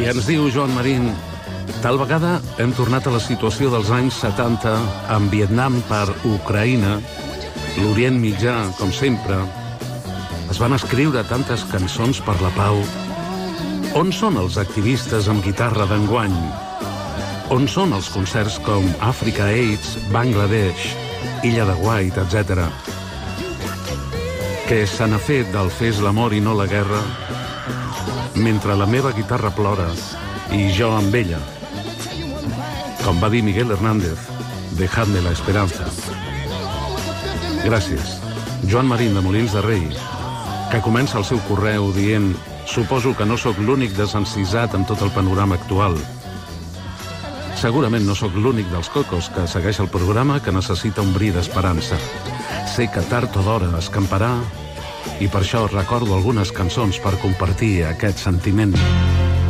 I ens diu Joan Marín: tal vegada hem tornat a la situació dels anys 70 amb Vietnam per Ucraïna, l'Orient Mitjà, com sempre. Es van escriure tantes cançons per la pau. On són els activistes amb guitarra d'enguany? On són els concerts com Africa AIDS, Bangladesh, Illa de White, etc.? Què se n'ha fet del fes l'amor i no la guerra? Mentre la meva guitarra plora i jo amb ella. Com va dir Miguel Hernández, dejadme la esperanza. Gràcies. Joan Marín, de Molins de Rei, que comença el seu correu dient: suposo que no sóc l'únic desencisat en tot el panorama actual. Segurament no sóc l'únic dels cocos que segueix el programa que necessita un bri d'esperança. Sé que tard o d'hora escamparà i per això recordo algunes cançons per compartir aquest sentiment.